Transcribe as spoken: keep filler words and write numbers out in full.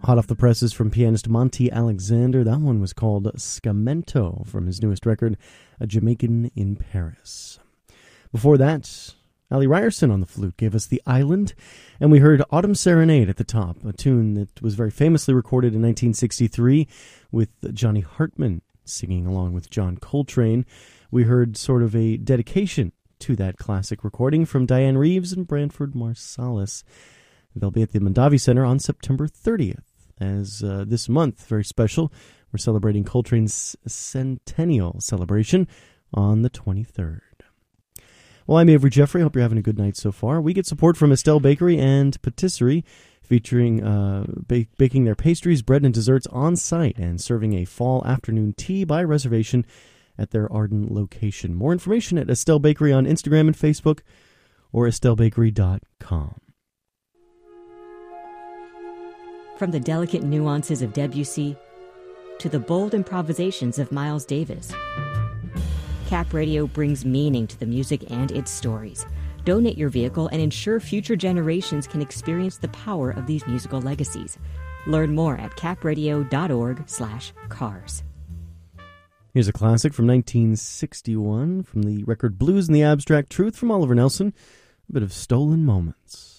Hot off the presses from pianist Monty Alexander, that one was called Scamento from his newest record, A Jamaican in Paris. Before that, Ali Ryerson on the flute gave us The Island, and we heard Autumn Serenade at the top, a tune that was very famously recorded in nineteen sixty-three with Johnny Hartman singing along with John Coltrane. We heard sort of a dedication to that classic recording from Diane Reeves and Branford Marsalis. They'll be at the Mondavi Center on September thirtieth. As uh, this month, very special, we're celebrating Coltrane's centennial celebration on the twenty-third. Well, I'm Avery Jeffrey. Hope you're having a good night so far. We get support from Estelle Bakery and Patisserie, featuring uh, ba- baking their pastries, bread, and desserts on site and serving a fall afternoon tea by reservation at their Arden location. More information at Estelle Bakery on Instagram and Facebook or estelle bakery dot com. From the delicate nuances of Debussy to the bold improvisations of Miles Davis, Cap Radio brings meaning to the music and its stories. Donate your vehicle and ensure future generations can experience the power of these musical legacies. Learn more at capradio dot org slash cars. Here's a classic from nineteen sixty-one from the record Blues and the Abstract Truth from Oliver Nelson, a bit of Stolen Moments.